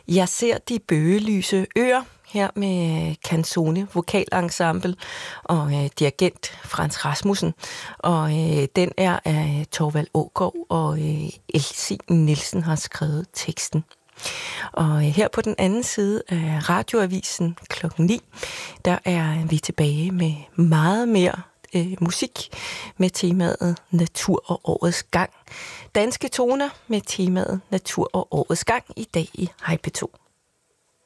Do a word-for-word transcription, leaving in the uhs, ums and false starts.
Jeg ser de bøgelyse øer her med Canzone Vokalensemble og øh, dirigent Frans Rasmussen. Og øh, den er af Thorvald Aagaard, og øh, Elsie Nielsen har skrevet teksten. Og øh, her på den anden side af radioavisen klokken ni, der er vi tilbage med meget mere øh, musik med temaet Natur og årets gang. Danske toner med temaet Natur og årets gang i dag i Hej P to.